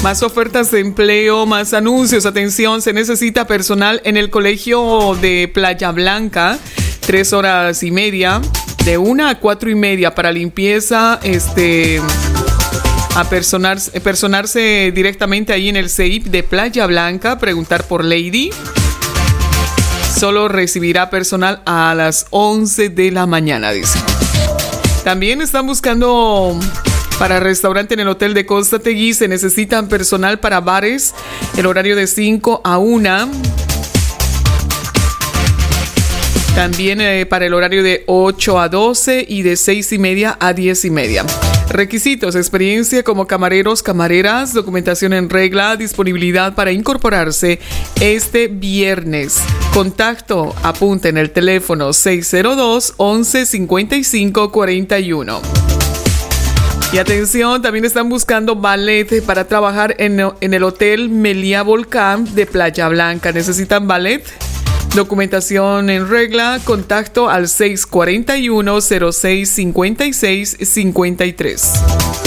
Más ofertas de empleo, más anuncios. Atención, se necesita personal en el colegio de Playa Blanca. 3 horas y media, de 1 a 4 y media para limpieza, a personarse directamente ahí en el CEIP de Playa Blanca, preguntar por Lady. Solo recibirá personal a las 11 de la mañana, dice. También están buscando para restaurante en el hotel de Costa Teguí. Se necesitan personal para bares, el horario de 5 a 1. También para el horario de 8 a 12 y de 6 y media a 10 y media. Requisitos: experiencia como camareros, camareras, documentación en regla, disponibilidad para incorporarse este viernes. Contacto, apunta en el teléfono 602 11 55 41. Y atención, también están buscando ballet para trabajar en el Hotel Meliá Volcán de Playa Blanca. ¿Necesitan ballet? Documentación en regla, contacto al 641-06-56-53.